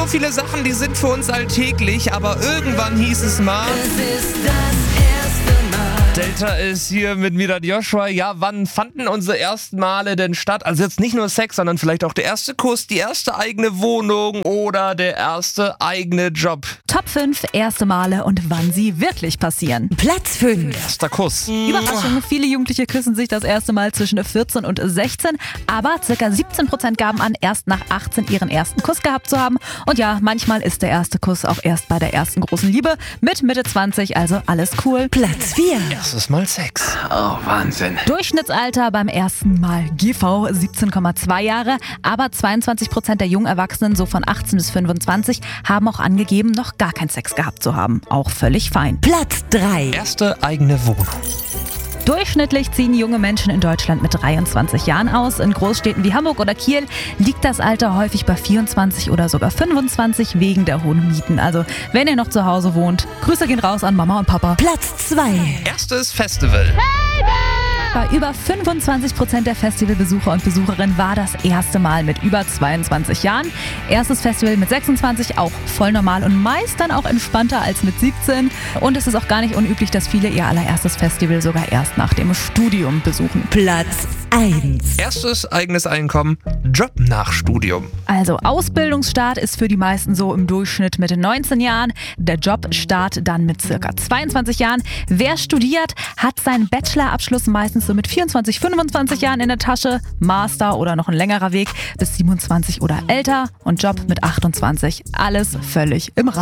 viele Sachen, die sind für uns alltäglich, aber irgendwann hieß es mal... Es ist das erste Mal. Delta ist hier mit Mirat Joshua. Ja, wann fanden unsere ersten Male denn statt? Also jetzt nicht nur Sex, sondern vielleicht auch der erste Kuss, die erste eigene Wohnung oder der erste eigene Job. Top 5 erste Male und wann sie wirklich passieren. Platz 5. Erster Kuss. Überraschung, viele Jugendliche küssen sich das erste Mal zwischen 14 und 16, aber ca. 17% gaben an, erst nach 18 ihren ersten Kuss gehabt zu haben. Und ja, manchmal ist der erste Kuss auch erst bei der ersten großen Liebe mit Mitte 20, also alles cool. Platz 4. Erstes Mal Sex. Oh, Wahnsinn. Durchschnittsalter beim ersten Mal GV 17,2 Jahre, aber 22% der jungen Erwachsenen, so von 18 bis 25, haben auch angegeben, noch gar keinen Sex gehabt zu haben. Auch völlig fein. Platz 3. Erste eigene Wohnung. Durchschnittlich ziehen junge Menschen in Deutschland mit 23 Jahren aus. In Großstädten wie Hamburg oder Kiel liegt das Alter häufig bei 24 oder sogar 25 wegen der hohen Mieten. Also, wenn ihr noch zu Hause wohnt, Grüße gehen raus an Mama und Papa. Platz 2. Erstes Festival. Bei über 25% der Festivalbesucher und Besucherinnen war das erste Mal mit über 22 Jahren. Erstes Festival mit 26, auch voll normal und meist dann auch entspannter als mit 17. Und es ist auch gar nicht unüblich, dass viele ihr allererstes Festival sogar erst nach dem Studium besuchen. Platz 1. Erstes eigenes Einkommen. Job nach Studium. Also Ausbildungsstart ist für die meisten so im Durchschnitt mit 19 Jahren. Der Jobstart dann mit circa 22 Jahren. Wer studiert, hat seinen Bachelorabschluss meistens so mit 24, 25 Jahren in der Tasche. Master oder noch ein längerer Weg bis 27 oder älter. Und Job mit 28. Alles völlig im Rahmen.